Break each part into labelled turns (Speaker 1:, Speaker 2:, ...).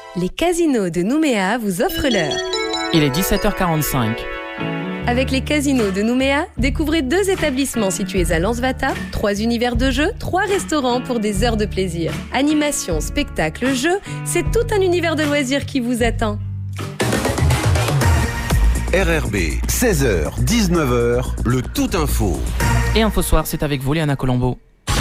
Speaker 1: Les casinos de Nouméa vous offrent l'heure.
Speaker 2: Il est 17h45.
Speaker 1: Avec les casinos de Nouméa, découvrez 2 établissements situés à Lansvata, 3 univers de jeux, 3 restaurants pour des heures de plaisir. Animation, spectacle, jeux, c'est tout un univers de loisirs qui vous attend.
Speaker 3: RRB, 16h, 19h, le tout info.
Speaker 2: Et Info Soir, c'est avec vous, Léana Colombo.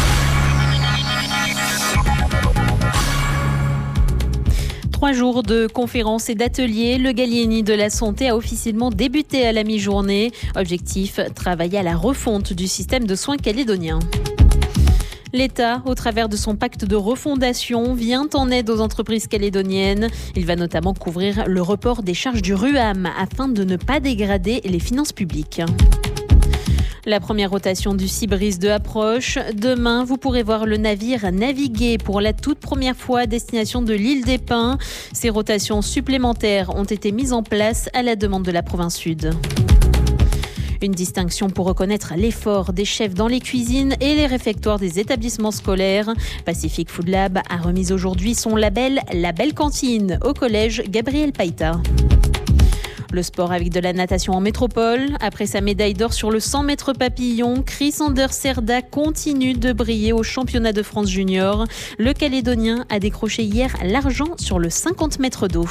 Speaker 4: Trois jours de conférences et d'ateliers, le Gallieni de la santé a officiellement débuté à la mi-journée. Objectif, travailler à la refonte du système de soins calédonien. L'État, au travers de son pacte de refondation, vient en aide aux entreprises calédoniennes. Il va notamment couvrir le report des charges du RUAM afin de ne pas dégrader les finances publiques. La première rotation du Cibris 2 approche. Demain, vous pourrez voir le navire naviguer pour la toute première fois à destination de l'île des Pins. Ces rotations supplémentaires ont été mises en place à la demande de la province sud. Une distinction pour reconnaître l'effort des chefs dans les cuisines et les réfectoires des établissements scolaires. Pacific Food Lab a remis aujourd'hui son label La Belle Cantine au collège Gabriel Païta. Le sport avec de la natation en métropole. Après sa médaille d'or sur le 100 mètres papillon, Chris Anders Serda continue de briller au championnat de France junior. Le Calédonien a décroché hier l'argent sur le 50 mètres d'eau.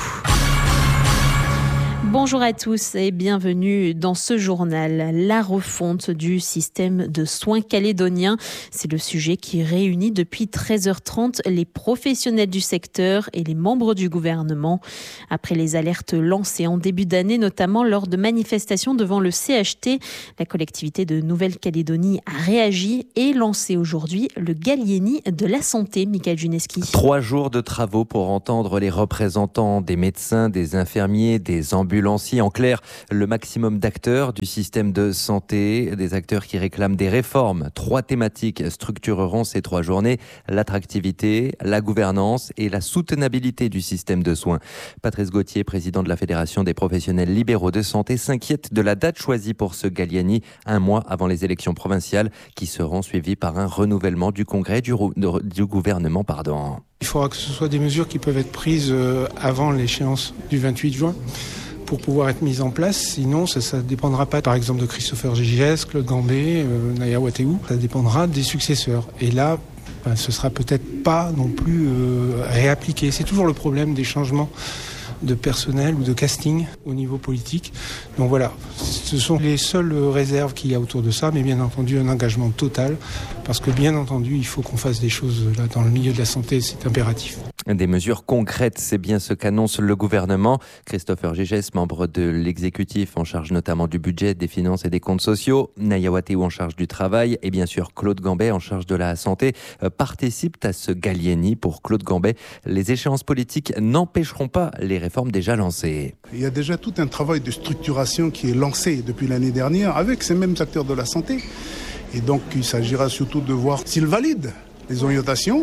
Speaker 4: Bonjour à tous et bienvenue dans ce journal. La refonte du système de soins calédonien, c'est le sujet qui réunit depuis 13h30 les professionnels du secteur et les membres du gouvernement. Après les alertes lancées en début d'année, notamment lors de manifestations devant le CHT, la collectivité de Nouvelle-Calédonie a réagi et lancé aujourd'hui le Gallieni de la santé, Michael Juneski.
Speaker 5: 3 jours de travaux pour entendre les représentants des médecins, des infirmiers, des ambulanciers. En clair, le maximum d'acteurs du système de santé, des acteurs qui réclament des réformes. 3 thématiques structureront ces 3 journées: l'attractivité, la gouvernance et la soutenabilité du système de soins. Patrice Gauthier, président de la Fédération des professionnels libéraux de santé, s'inquiète de la date choisie pour ce Gallieni, 1 mois avant les élections provinciales, qui seront suivies par un renouvellement du congrès du gouvernement.
Speaker 6: Il faudra que ce soit des mesures qui peuvent être prises avant l'échéance du 28 juin. Pour pouvoir être mise en place, sinon ça ne dépendra pas par exemple de Christopher Gigès, Claude Gambé, Naya Wateou, ça dépendra des successeurs. Et là, ce sera peut-être pas non plus réappliqué. C'est toujours le problème des changements de personnel ou de casting au niveau politique. Donc voilà, ce sont les seules réserves qu'il y a autour de ça, mais bien entendu un engagement total, parce que bien entendu il faut qu'on fasse des choses là dans le milieu de la santé, c'est impératif.
Speaker 5: Des mesures concrètes, c'est bien ce qu'annonce le gouvernement. Christopher Gigès, membre de l'exécutif en charge notamment du budget, des finances et des comptes sociaux, Naya Wateou en charge du travail et bien sûr Claude Gambet en charge de la santé participent à ce Gallieni. Pour Claude Gambet, les échéances politiques n'empêcheront pas les réformes déjà lancées.
Speaker 7: Il y a déjà tout un travail de structuration qui est lancé depuis l'année dernière avec ces mêmes acteurs de la santé. Et donc il s'agira surtout de voir s'ils valident les orientations.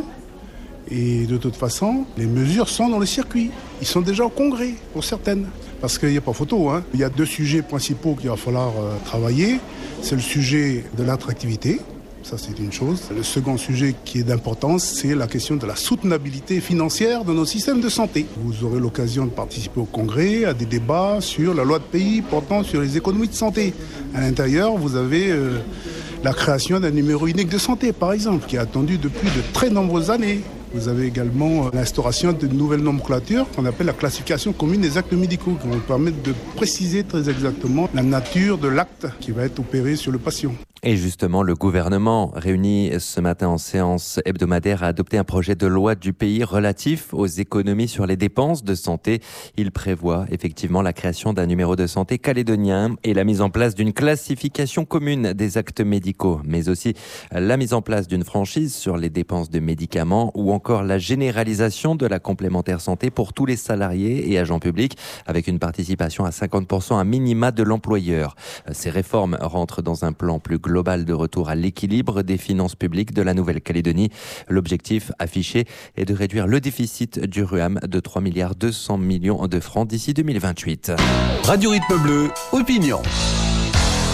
Speaker 7: Et de toute façon, les mesures sont dans le circuit. Ils sont déjà au congrès, pour certaines. Parce qu'il n'y a pas photo. Il y a 2 sujets principaux qu'il va falloir travailler. C'est le sujet de l'attractivité. Ça, c'est une chose. Le second sujet qui est d'importance, c'est la question de la soutenabilité financière de nos systèmes de santé. Vous aurez l'occasion de participer au congrès, à des débats sur la loi de pays portant sur les économies de santé. À l'intérieur, vous avez la création d'un numéro unique de santé, par exemple, qui est attendu depuis de très nombreuses années. Vous avez également l'instauration d'une nouvelle nomenclature qu'on appelle la classification commune des actes médicaux, qui vont permettre de préciser très exactement la nature de l'acte qui va être opéré sur le patient.
Speaker 5: Et justement, le gouvernement, réuni ce matin en séance hebdomadaire, a adopté un projet de loi du pays relatif aux économies sur les dépenses de santé. Il prévoit effectivement la création d'un numéro de santé calédonien et la mise en place d'une classification commune des actes médicaux, mais aussi la mise en place d'une franchise sur les dépenses de médicaments ou encore la généralisation de la complémentaire santé pour tous les salariés et agents publics avec une participation à 50% à minima de l'employeur. Ces réformes rentrent dans un plan plus global de retour à l'équilibre des finances publiques de la Nouvelle-Calédonie. L'objectif affiché est de réduire le déficit du RUAM de 3,2 milliards de francs d'ici 2028.
Speaker 3: Radio Rythme Bleu, opinion.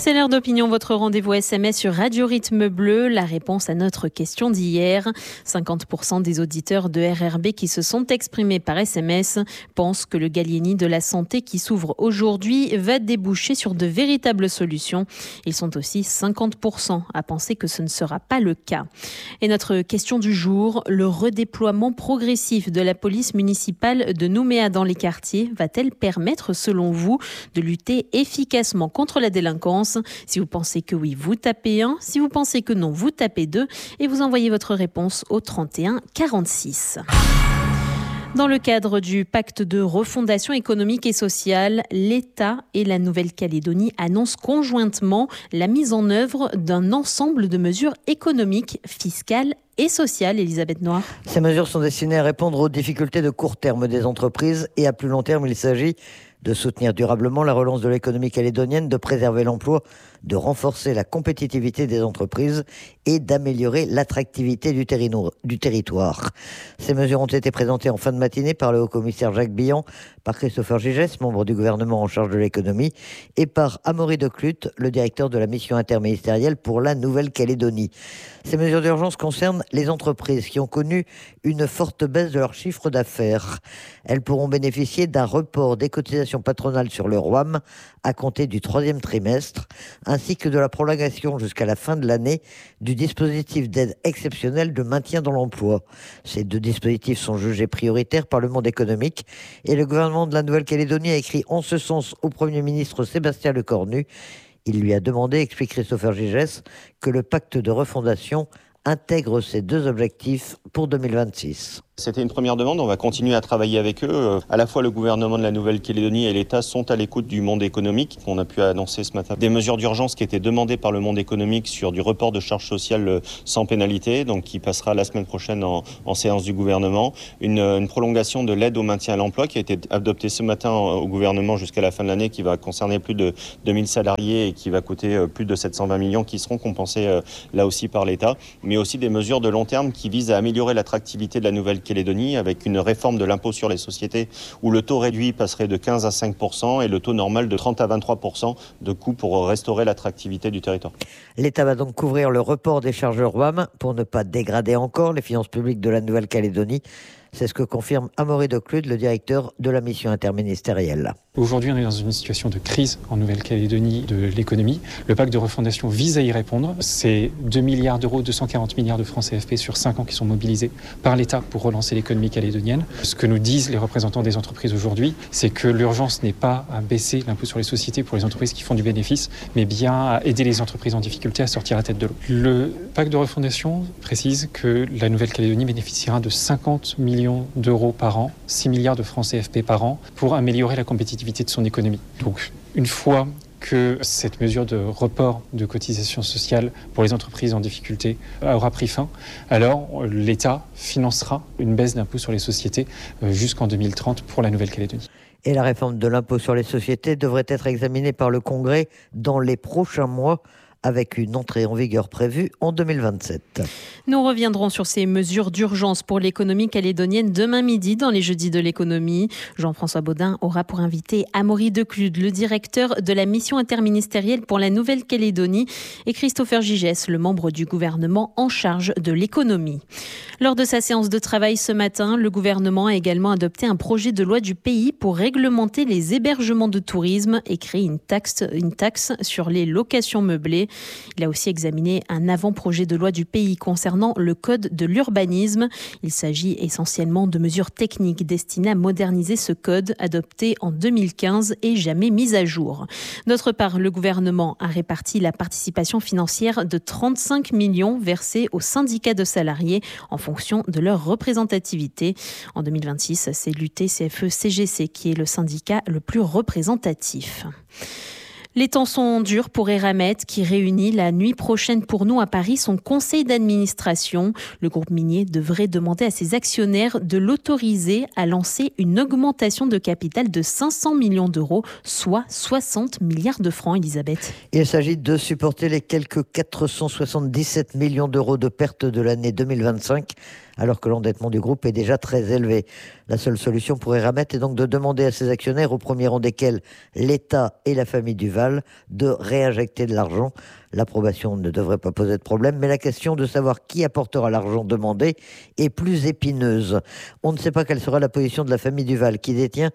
Speaker 4: C'est l'heure d'opinion, votre rendez-vous SMS sur Radio Rythme Bleu. La réponse à notre question d'hier. 50% des auditeurs de RRB qui se sont exprimés par SMS pensent que le Gallieni de la santé qui s'ouvre aujourd'hui va déboucher sur de véritables solutions. Ils sont aussi 50% à penser que ce ne sera pas le cas. Et notre question du jour, le redéploiement progressif de la police municipale de Nouméa dans les quartiers va-t-elle permettre, selon vous, de lutter efficacement contre la délinquance ? Si vous pensez que oui, vous tapez 1. Si vous pensez que non, vous tapez 2. Et vous envoyez votre réponse au 31 46. Dans le cadre du pacte de refondation économique et sociale, l'État et la Nouvelle-Calédonie annoncent conjointement la mise en œuvre d'un ensemble de mesures économiques, fiscales et sociales. Elisabeth Noir.
Speaker 8: Ces mesures sont destinées à répondre aux difficultés de court terme des entreprises et à plus long terme, il s'agit de soutenir durablement la relance de l'économie calédonienne, de préserver l'emploi, de renforcer la compétitivité des entreprises et d'améliorer l'attractivité du territoire. Ces mesures ont été présentées en fin de matinée par le haut-commissaire Jacques Billan, par Christopher Gigès, membre du gouvernement en charge de l'économie, et par Amaury Declute, le directeur de la mission interministérielle pour la Nouvelle-Calédonie. Ces mesures d'urgence concernent les entreprises qui ont connu une forte baisse de leur chiffre d'affaires. Elles pourront bénéficier d'un report des cotisations patronales sur le ROAM à compter du 3e trimestre, ainsi que de la prolongation jusqu'à la fin de l'année du dispositif d'aide exceptionnelle de maintien dans l'emploi. Ces deux dispositifs sont jugés prioritaires par le monde économique et le gouvernement de la Nouvelle-Calédonie a écrit en ce sens au Premier ministre Sébastien Lecornu. Il lui a demandé, explique Christopher Gigès, que le pacte de refondation intègre ces deux objectifs pour 2026.
Speaker 9: C'était une première demande, on va continuer à travailler avec eux. À la fois le gouvernement de la Nouvelle-Calédonie et l'État sont à l'écoute du monde économique. On a pu annoncer ce matin des mesures d'urgence qui étaient demandées par le monde économique sur du report de charges sociales sans pénalité, donc qui passera la semaine prochaine en séance du gouvernement. Une prolongation de l'aide au maintien à l'emploi qui a été adoptée ce matin au gouvernement jusqu'à la fin de l'année, qui va concerner plus de 2000 salariés et qui va coûter plus de 720 millions qui seront compensés là aussi par l'État. Mais aussi des mesures de long terme qui visent à améliorer l'attractivité de la Nouvelle-Calédonie avec une réforme de l'impôt sur les sociétés où le taux réduit passerait de 15 à 5% et le taux normal de 30 à 23% de coût pour restaurer l'attractivité du territoire.
Speaker 8: L'État va donc couvrir le report des charges ROAM pour ne pas dégrader encore les finances publiques de la Nouvelle-Calédonie. C'est ce que confirme Amaury Declute, le directeur de la mission interministérielle.
Speaker 10: Aujourd'hui, on est dans une situation de crise en Nouvelle-Calédonie de l'économie. Le pacte de refondation vise à y répondre. C'est 2 milliards d'euros, 240 milliards de francs CFP sur 5 ans qui sont mobilisés par l'État pour relancer l'économie calédonienne. Ce que nous disent les représentants des entreprises aujourd'hui, c'est que l'urgence n'est pas à baisser l'impôt sur les sociétés pour les entreprises qui font du bénéfice, mais bien à aider les entreprises en difficulté à sortir la tête de l'eau. Le pacte de refondation précise que la Nouvelle-Calédonie bénéficiera de 50 millions d'euros par an, 6 milliards de francs CFP par an, pour améliorer la compétitivité de son économie. Donc, une fois que cette mesure de report de cotisation sociale pour les entreprises en difficulté aura pris fin, alors l'État financera une baisse d'impôt sur les sociétés jusqu'en 2030 pour la Nouvelle-Calédonie.
Speaker 8: Et la réforme de l'impôt sur les sociétés devrait être examinée par le Congrès dans les prochains mois, avec une entrée en vigueur prévue en 2027.
Speaker 4: Nous reviendrons sur ces mesures d'urgence pour l'économie calédonienne demain midi dans les Jeudis de l'économie. Jean-François Baudin aura pour invité Amaury Declute, le directeur de la mission interministérielle pour la Nouvelle-Calédonie, et Christopher Gigès, le membre du gouvernement en charge de l'économie. Lors de sa séance de travail ce matin, le gouvernement a également adopté un projet de loi du pays pour réglementer les hébergements de tourisme et créer une taxe sur les locations meublées. Il a aussi examiné un avant-projet de loi du pays concernant le code de l'urbanisme. Il s'agit essentiellement de mesures techniques destinées à moderniser ce code adopté en 2015 et jamais mis à jour. D'autre part, le gouvernement a réparti la participation financière de 35 millions versée aux syndicats de salariés en fonction de leur représentativité. En 2026, c'est l'UT-CFE-CGC qui est le syndicat le plus représentatif. Les temps sont durs pour Eramet qui réunit la nuit prochaine pour nous à Paris son conseil d'administration. Le groupe minier devrait demander à ses actionnaires de l'autoriser à lancer une augmentation de capital de 500 millions d'euros, soit 60 milliards de francs, Elisabeth.
Speaker 8: Il s'agit de supporter les quelques 477 millions d'euros de pertes de l'année 2025 alors que l'endettement du groupe est déjà très élevé. La seule solution pour Eramet est donc de demander à ses actionnaires, au premier rang desquels l'État et la famille Duval, de réinjecter de l'argent. L'approbation ne devrait pas poser de problème, mais la question de savoir qui apportera l'argent demandé est plus épineuse. On ne sait pas quelle sera la position de la famille Duval, qui détient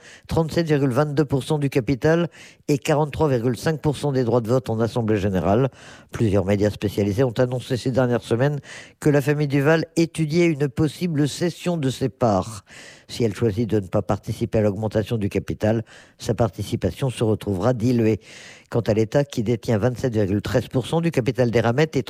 Speaker 8: 37,22% du capital et 43,5% des droits de vote en Assemblée générale. Plusieurs médias spécialisés ont annoncé ces dernières semaines que la famille Duval étudiait une possible cession de ses parts. Si elle choisit de ne pas participer à l'augmentation du capital, sa participation se retrouvera diluée. Quant à l'État, qui détient 27,13% du capital d'Eramet et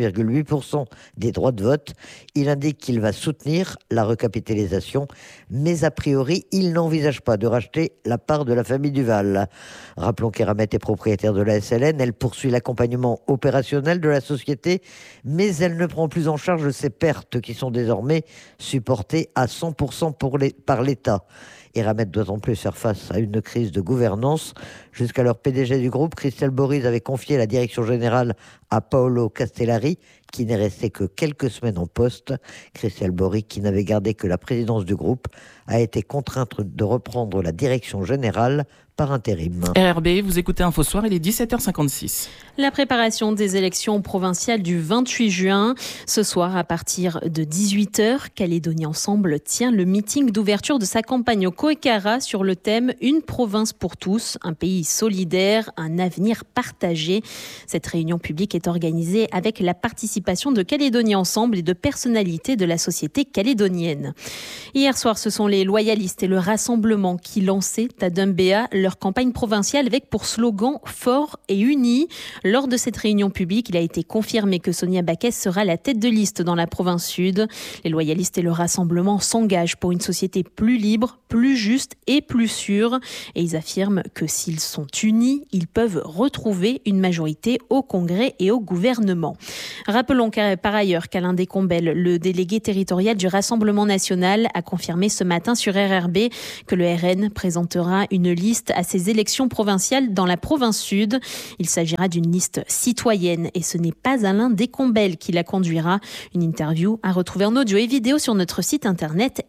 Speaker 8: 31,8% des droits de vote, il indique qu'il va soutenir la recapitalisation, mais a priori, il n'envisage pas de racheter la part de la famille Duval. Rappelons qu'Eramet est propriétaire de la SLN, elle poursuit l'accompagnement opérationnel de la société, mais elle ne prend plus en charge ses pertes qui sont désormais supportées à 100% par l'État. Eramet doit en plus faire face à une crise de gouvernance. Jusqu'alors PDG du groupe, Christelle Boris avait confié la direction générale à Paolo Castellari, qui n'est resté que quelques semaines en poste. Christelle Boris, qui n'avait gardé que la présidence du groupe, a été contrainte de reprendre la direction générale par intérim.
Speaker 2: RRB, vous écoutez Info Soir, il est 17h56.
Speaker 4: La préparation des élections provinciales du 28 juin. Ce soir, à partir de 18h, Calédonie Ensemble tient le meeting d'ouverture de sa campagne au Koekara sur le thème « Une province pour tous, un pays solidaire, un avenir partagé ». Cette réunion publique est organisée avec la participation de Calédonie Ensemble et de personnalités de la société calédonienne. Hier soir, ce sont les loyalistes et le Rassemblement qui lançaient à Doumbéa leur campagne provinciale avec pour slogan « Fort et uni ». Lors de cette réunion publique, il a été confirmé que Sonia Baquès sera la tête de liste dans la province sud. Les loyalistes et le Rassemblement s'engagent pour une société plus libre, plus juste et plus sûre. Et ils affirment que s'ils sont unis, ils peuvent retrouver une majorité au Congrès et au gouvernement. Rappelons par ailleurs qu'Alain Descombelles, le délégué territorial du Rassemblement national, a confirmé ce matin sur RRB que le RN présentera une liste à ces élections provinciales dans la province sud. Il s'agira d'une liste citoyenne et ce n'est pas Alain Descombelles qui la conduira. Une interview à retrouver en audio et vidéo sur notre site internet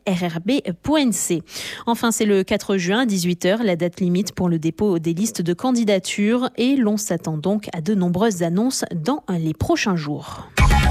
Speaker 4: rrb.nc. Enfin, c'est le 4 juin à 18h, la date limite pour le dépôt des listes de candidatures et l'on s'attend donc à de nombreuses annonces dans les prochains jours.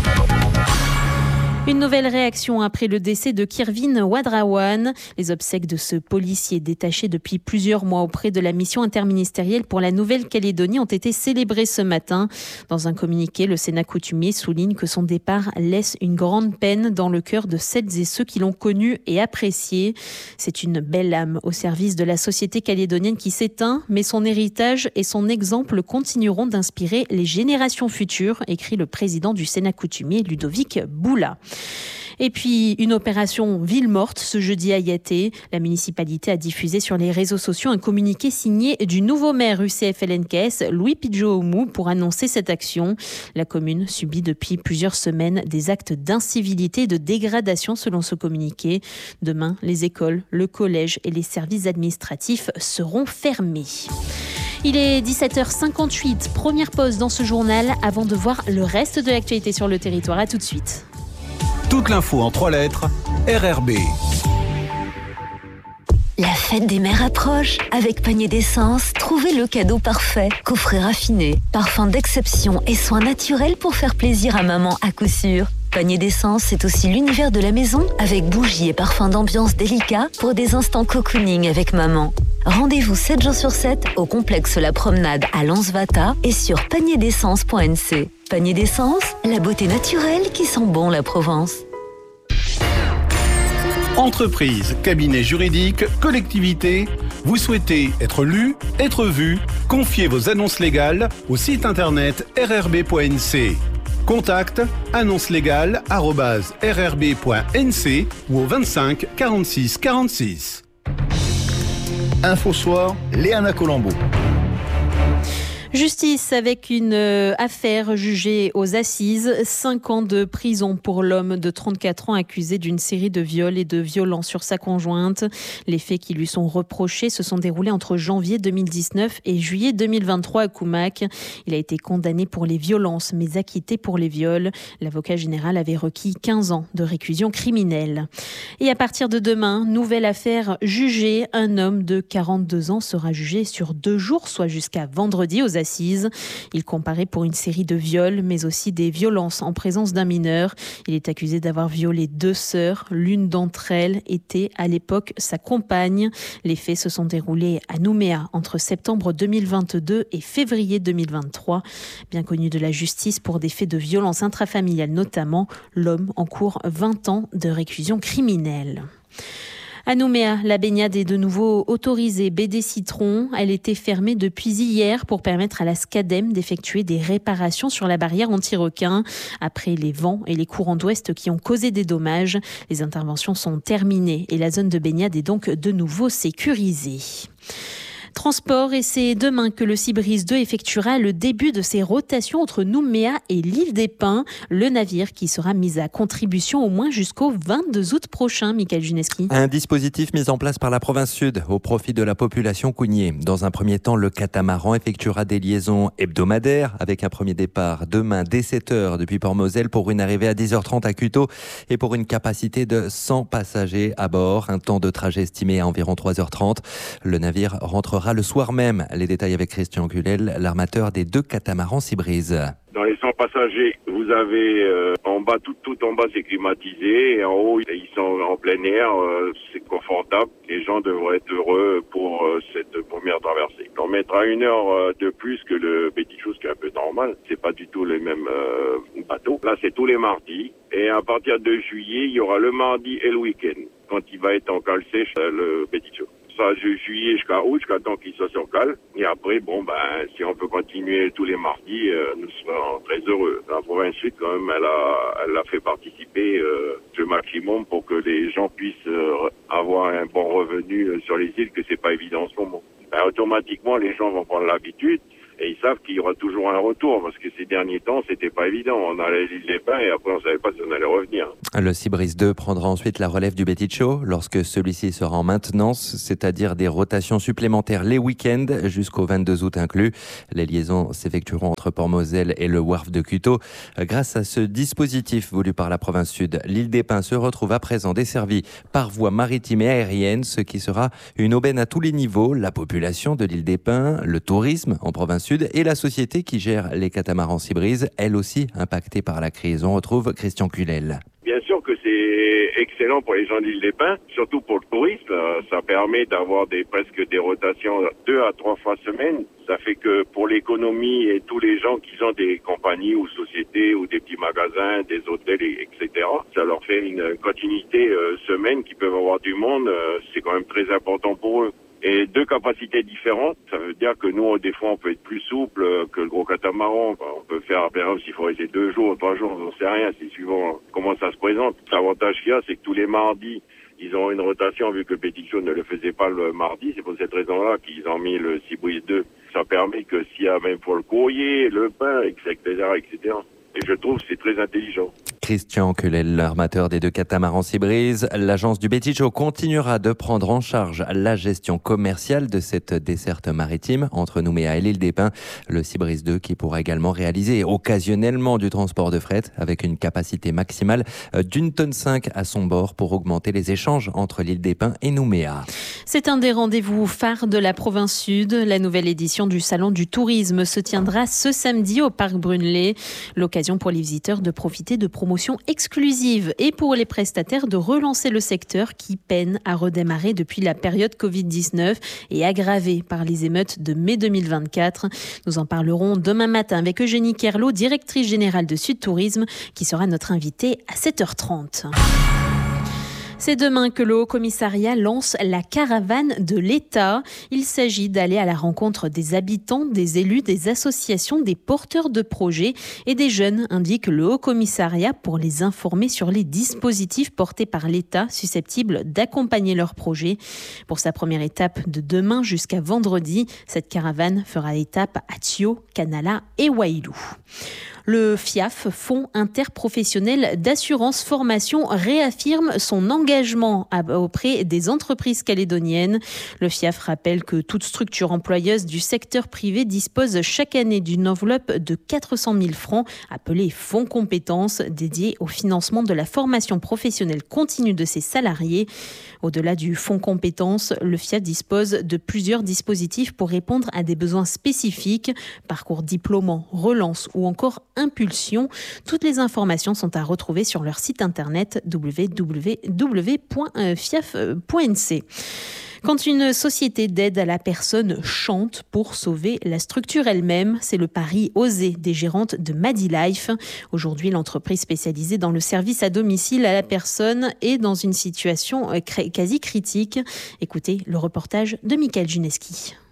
Speaker 4: Une nouvelle réaction après le décès de Kirvin Wadrawan. Les obsèques de ce policier détaché depuis plusieurs mois auprès de la mission interministérielle pour la Nouvelle-Calédonie ont été célébrées ce matin. Dans un communiqué, le Sénat coutumier souligne que son départ laisse une grande peine dans le cœur de celles et ceux qui l'ont connu et apprécié. C'est une belle âme au service de la société calédonienne qui s'éteint, mais son héritage et son exemple continueront d'inspirer les générations futures, écrit le président du Sénat coutumier, Ludovic Boula. Et puis, une opération ville morte ce jeudi à Yaté. La municipalité a diffusé sur les réseaux sociaux un communiqué signé du nouveau maire UCF-LNKS, Louis Pidjo-Oumou, pour annoncer cette action. La commune subit depuis plusieurs semaines des actes d'incivilité et de dégradation selon ce communiqué. Demain, les écoles, le collège et les services administratifs seront fermés. Il est 17h58, première pause dans ce journal avant de voir le reste de l'actualité sur le territoire. À tout de suite.
Speaker 3: Toute l'info en 3 lettres, RRB.
Speaker 11: La fête des mères approche. Avec Panier d'Essence, trouvez le cadeau parfait. Coffret raffiné, parfum d'exception et soins naturels pour faire plaisir à maman à coup sûr. Panier d'Essence, c'est aussi l'univers de la maison avec bougies et parfums d'ambiance délicats pour des instants cocooning avec maman. Rendez-vous 7 jours sur 7 au complexe La Promenade à Lansvata et sur panierdessence.nc. Panier d'Essence, la beauté naturelle qui sent bon la Provence.
Speaker 3: Entreprise, cabinet juridique, collectivité, vous souhaitez être lu, être vu, confiez vos annonces légales au site internet rrb.nc. Contact annoncelegale@rrb.nc ou au 25 46 46.
Speaker 12: Info Soir, Léana Colombo.
Speaker 4: Justice avec une affaire jugée aux assises. 5 ans de prison pour l'homme de 34 ans accusé d'une série de viols et de violences sur sa conjointe. Les faits qui lui sont reprochés se sont déroulés entre janvier 2019 et juillet 2023 à Koumac. Il a été condamné pour les violences mais acquitté pour les viols. L'avocat général avait requis 15 ans de réclusion criminelle. Et à partir de demain, nouvelle affaire jugée. Un homme de 42 ans sera jugé sur 2 jours, soit jusqu'à vendredi aux assises. Il comparaît pour une série de viols, mais aussi des violences en présence d'un mineur. Il est accusé d'avoir violé 2 sœurs. L'une d'entre elles était à l'époque sa compagne. Les faits se sont déroulés à Nouméa entre septembre 2022 et février 2023. Bien connu de la justice pour des faits de violence intrafamiliale notamment, l'homme encourt 20 ans de réclusion criminelle. À Nouméa, la baignade est de nouveau autorisée. BD Citron, elle était fermée depuis hier pour permettre à la SCADEM d'effectuer des réparations sur la barrière anti-requin. Après les vents et les courants d'ouest qui ont causé des dommages, les interventions sont terminées et la zone de baignade est donc de nouveau sécurisée. Transport, et c'est demain que le Cibris 2 effectuera le début de ses rotations entre Nouméa et l'île des Pins. Le navire qui sera mis à contribution au moins jusqu'au 22 août prochain, Michael Juneski.
Speaker 5: Un dispositif mis en place par la province sud au profit de la population cougnier. Dans un premier temps, le catamaran effectuera des liaisons hebdomadaires avec un premier départ demain dès 7h depuis Port-Moselle pour une arrivée à 10h30 à Cuteau et pour une capacité de 100 passagers à bord. Un temps de trajet estimé à environ 3h30. Le navire rentrera le soir même. Les détails avec Christian Culel, l'armateur des 2 catamarans Cibris.
Speaker 12: Dans les 100 passagers, vous avez en bas, tout en bas c'est climatisé et en haut ils sont en plein air, c'est confortable. Les gens devraient être heureux pour cette première traversée. On mettra 1 heure de plus que le Petit Chose qui est un peu normal. C'est pas du tout les mêmes bateaux. Là c'est tous les mardis et à partir de juillet il y aura le mardi et le week-end quand il va être en cale sèche le Petit Chose. Ça, de juillet jusqu'à août, jusqu'à temps qu'il soit sur cale. Et après, si on peut continuer tous les mardis, nous serons très heureux. La province sud, quand même, elle a fait participer le maximum pour que les gens puissent avoir un bon revenu sur les îles, que c'est pas évident en ce moment. Automatiquement, les gens vont prendre l'habitude. Et ils savent qu'il y aura toujours un retour, parce que ces derniers temps, c'était pas évident. On allait l'île des Pins et après on savait pas si on allait revenir.
Speaker 5: Le Cibris 2 prendra ensuite la relève du Betty-Show lorsque celui-ci sera en maintenance, c'est-à-dire des rotations supplémentaires les week-ends jusqu'au 22 août inclus. Les liaisons s'effectueront entre Port-Moselle et le Wharf de Cuteau. Grâce à ce dispositif voulu par la province sud, l'île des Pins se retrouve à présent desservie par voie maritime et aérienne, ce qui sera une aubaine à tous les niveaux. La population de l'île des Pins, le tourisme en province sud et la société qui gère les catamarans Cibris, elle aussi impactée par la crise. On retrouve Christian Culel.
Speaker 12: Bien sûr que c'est excellent pour les gens de l'île des Pins, surtout pour le tourisme. Ça permet d'avoir presque des rotations 2 à 3 fois semaine. Ça fait que pour l'économie et tous les gens qui ont des compagnies ou sociétés ou des petits magasins, des hôtels, etc., ça leur fait une continuité semaine qui peuvent avoir du monde. C'est quand même très important pour eux. Et 2 capacités différentes, ça veut dire que nous, des fois, on peut être plus souple que le gros catamaran. On peut faire, par exemple, s'il faut rester 2 jours, 3 jours, on n'en sait rien, c'est suivant comment ça se présente. L'avantage qu'il y a, c'est que tous les mardis, ils ont une rotation, vu que le Petit Show ne le faisait pas le mardi. C'est pour cette raison-là qu'ils ont mis le Cibris 2. Ça permet que s'il y a même pour le courrier, le pain, etc., etc. Et je trouve que c'est très intelligent.
Speaker 5: Christian Culel, l'armateur des 2 catamarans Cibris, l'agence du Betty-Show continuera de prendre en charge la gestion commerciale de cette desserte maritime entre Nouméa et l'île des Pins. Le Cibris 2 qui pourra également réaliser occasionnellement du transport de fret avec une capacité maximale d'1,5 tonne à son bord pour augmenter les échanges entre l'île des Pins et Nouméa.
Speaker 4: C'est un des rendez-vous phares de la province sud. La nouvelle édition du Salon du Tourisme se tiendra ce samedi au Parc Brunelay. L'occasion pour les visiteurs de profiter de promotions exclusives et pour les prestataires de relancer le secteur qui peine à redémarrer depuis la période Covid-19 et aggravé par les émeutes de mai 2024. Nous en parlerons demain matin avec Eugénie Kerlot, directrice générale de Sud Tourisme, qui sera notre invitée à 7h30. C'est demain que le Haut-Commissariat lance la caravane de l'État. Il s'agit d'aller à la rencontre des habitants, des élus, des associations, des porteurs de projets et des jeunes, indique le Haut-Commissariat, pour les informer sur les dispositifs portés par l'État susceptibles d'accompagner leurs projets. Pour sa première étape de demain jusqu'à vendredi, cette caravane fera étape à Thio, Canala et Wailou. Le FIAF, Fonds interprofessionnel d'assurance formation, réaffirme son engagement auprès des entreprises calédoniennes. Le FIAF rappelle que toute structure employeuse du secteur privé dispose chaque année d'une enveloppe de 400 000 francs, appelée Fonds compétences, dédiée au financement de la formation professionnelle continue de ses salariés. Au-delà du Fonds compétences, le FIAF dispose de plusieurs dispositifs pour répondre à des besoins spécifiques, parcours diplômant, relance ou encore impulsion. Toutes les informations sont à retrouver sur leur site internet www.fiaf.nc. Quand une société d'aide à la personne chante pour sauver la structure elle-même, c'est le pari osé des gérantes de Madilife. Aujourd'hui, l'entreprise spécialisée dans le service à domicile à la personne est dans une situation quasi critique. Écoutez le reportage de Michael Juneski.